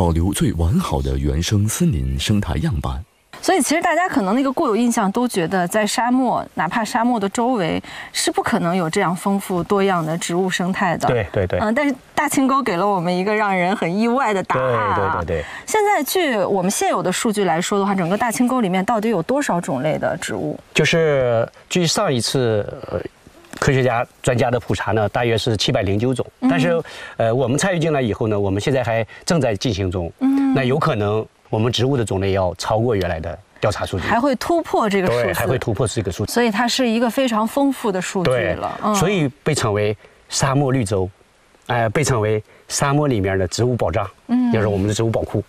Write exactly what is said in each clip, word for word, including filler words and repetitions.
保留最完好的原生森林生态样板。 所以其实大家可能那个固有印象都觉得，在沙漠，哪怕沙漠的周围是不可能有这样丰富多样的植物生态的。 对对对。 嗯，但是大清沟给了我们一个让人很意外的答案。 对对对对。 现在据我们现有的数据来说的话，整个大清沟里面到底有多少种类的植物？ 就是据上一次呃科学家专家的普查呢，大约是七百零九种。但是呃我们参与进来以后呢，我们现在还正在进行中。嗯。那有可能。我们植物的种类要超过原来的调查数据， 还会突破这个数字， 对，还会突破这个数字， 所以它是一个非常丰富的数据了。 嗯、所以被称为沙漠绿洲，哎、呃，被称为沙漠里面的植物保障，嗯，就是我们的植物宝库。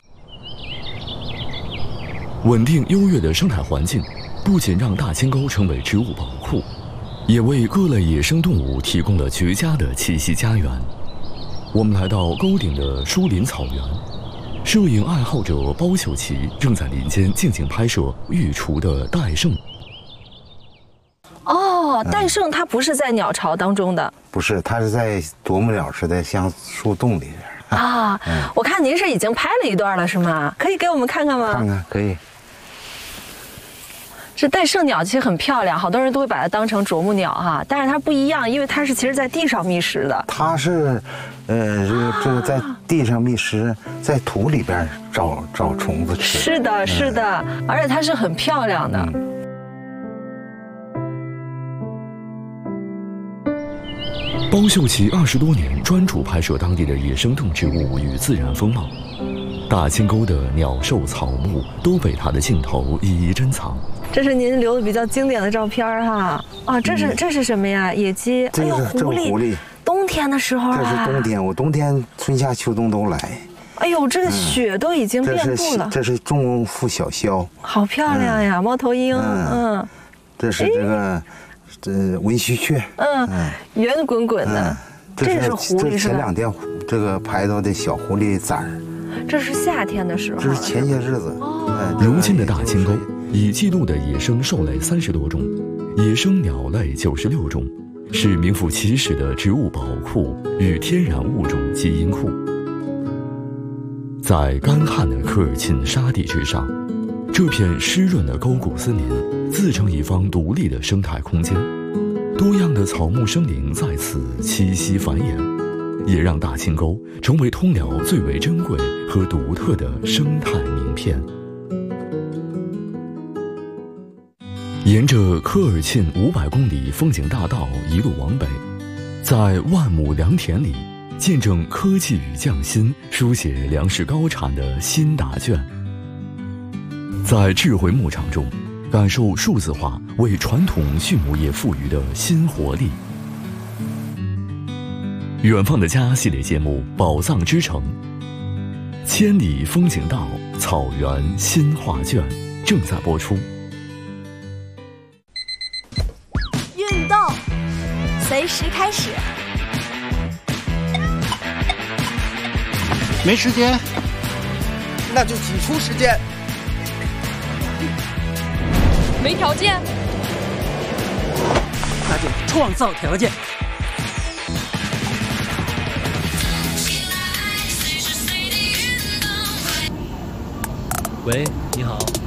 稳定优越的生态环境，不仅让大清沟成为植物宝库，也为各类野生动物提供了绝佳的栖息家园。我们来到沟顶的疏林草原。摄影爱好者包秀奇正在林间静静拍摄育雏的戴胜。 哦，戴胜它不是在鸟巢当中的， 不是，它是在啄木鸟似的像树洞里边啊。嗯、我看您是已经拍了一段了，是吗？可以给我们看看吗？ 看看，可以。 这戴胜鸟其实很漂亮，好多人都会把它当成啄木鸟哈，但是它不一样，因为它是其实在地上觅食的。 它是，呃，这个这个在地上觅食，在土里边找找虫子吃。 是的，是的，嗯、而且它是很漂亮的。嗯、 包秀奇二十多年专注拍摄当地的野生动植物与自然风貌，大清沟的鸟兽草木都被他的镜头一一珍藏。 这是您留的比较经典的照片哈啊，这是、嗯、这是什么呀？野鸡， 这是这狐狸。 冬天的时候啊， 这是冬天，我冬天春夏秋冬都来。 哎呦，这个雪都已经遍布了。 嗯、这是中腹小枭， 好漂亮呀，嗯、猫头鹰。嗯， 嗯这是这个这文须雀。 嗯，嗯圆滚滚的。嗯、 这是是狐狸是吧？ 前两天这个拍到的小狐狸崽儿。 这是夏天的时候。 这是前些日子。 哦。 嗯、 如今的大清沟。已记录的野生兽类三十多种，野生鸟类九十六种，是名副其实的植物宝库与天然物种基因库。在干旱的科尔沁沙地之上，这片湿润的沟谷森林自成一方独立的生态空间，多样的草木生灵在此栖息繁衍，也让大清沟成为通辽最为珍贵和独特的生态名片。沿着科尔沁五百公里风景大道一路往北，在万亩良田里，见证科技与匠心书写粮食高产的新答卷。在智慧牧场中，感受数字化为传统畜牧业赋予的新活力。远方的家系列节目《宝藏之城》，千里风景道草原新画卷正在播出。 运动，随时开始。 没时间， 那就挤出时间。 没条件， 那就创造条件。 喂，你好。